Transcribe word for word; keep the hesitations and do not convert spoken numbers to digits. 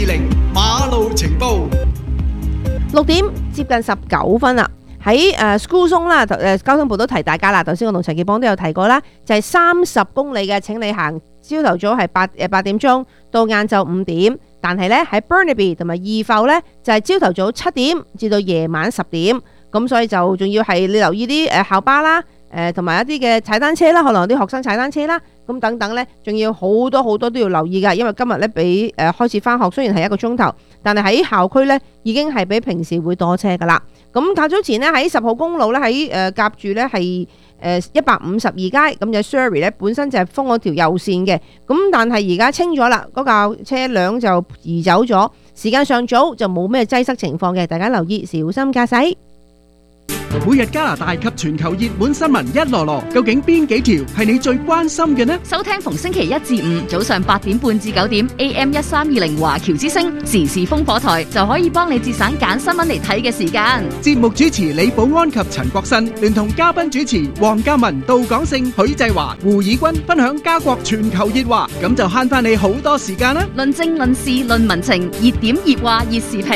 零馬路情報。 六點接近十九分啦。喺誒 School Zone 啦，誒交通部都提大家啦。頭先我同陳潔邦都有提過啦，就係三十公里嘅，請你行朝頭早係八誒八點鐘到晏晝五點，但係咧喺 Burnaby 同埋二埠咧就係朝頭早七點至到夜晚十點，咁所以就仲要係你留意啲誒校巴啦，誒同埋一啲嘅踩單車啦，可能有啲學生踩單車啦，咁等等咧，仲要好多好多都要留意㗎，因為今日咧比誒開始返學，雖然係一個鐘頭，但係喺校區咧已經係比平時會多車㗎啦。咁較早前咧喺十號公路咧喺誒夾住咧係誒一百五十二街，咁就 Surrey 咧本身就係封嗰條右線嘅，咁但係而家清咗啦，嗰架車輛就移走咗，時間尚早，就冇咩擠塞情況嘅，大家留意小心駕駛。 每日加拿大及全球熱門新聞一籮籮，究竟邊幾條係你最關心嘅呢？ 收聽逢星期一至五早上八點半至九點 A M 一三二零華僑之聲時事風火台，就可以幫你節省揀新聞嚟睇嘅時間。 節目主持李寶安及陳國新，聯同嘉賓主持黃嘉文、杜港勝、許濟華、胡以軍分享加國全球熱話，咁就慳翻你好多時間啦。 論政論事論民情，熱點熱話熱時評。